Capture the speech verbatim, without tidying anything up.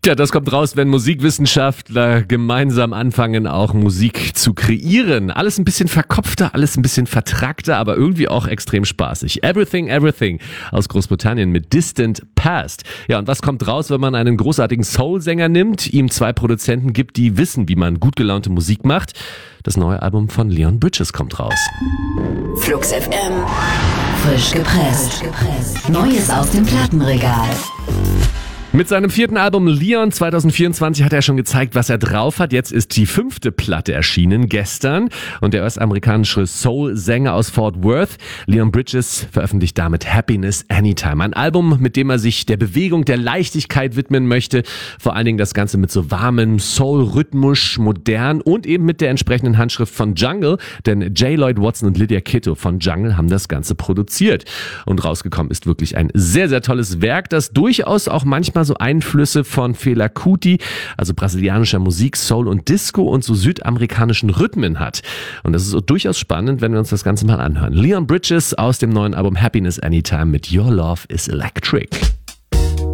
Ja, das kommt raus, wenn Musikwissenschaftler gemeinsam anfangen, auch Musik zu kreieren. Alles ein bisschen verkopfter, alles ein bisschen vertrackter, aber irgendwie auch extrem spaßig. Everything, Everything aus Großbritannien mit Distant Past. Ja, und was kommt raus, wenn man einen großartigen Soul-Sänger nimmt, ihm zwei Produzenten gibt, die wissen, wie man gut gelaunte Musik macht? Das neue Album von Leon Bridges kommt raus. Flux F M. Frisch gepresst. Neues aus dem Plattenregal. Mit seinem vierten Album Leon zwanzig vierundzwanzig hat er schon gezeigt, was er drauf hat. Jetzt ist die fünfte Platte erschienen, gestern. Und der US-amerikanische Soul-Sänger aus Fort Worth, Leon Bridges, veröffentlicht damit Happiness Anytime. Ein Album, mit dem er sich der Bewegung, der Leichtigkeit widmen möchte. Vor allen Dingen das Ganze mit so warmem Soul-Rhythmus, modern und eben mit der entsprechenden Handschrift von Jungle. Denn J. Lloyd Watson und Lydia Kitto von Jungle haben das Ganze produziert. Und rausgekommen ist wirklich ein sehr, sehr tolles Werk, das durchaus auch manchmal so Einflüsse von Fela Kuti, also brasilianischer Musik, Soul und Disco und so südamerikanischen Rhythmen hat. Und das ist so durchaus spannend, wenn wir uns das Ganze mal anhören. Leon Bridges aus dem neuen Album Happiness Anytime mit Your Love is Electric.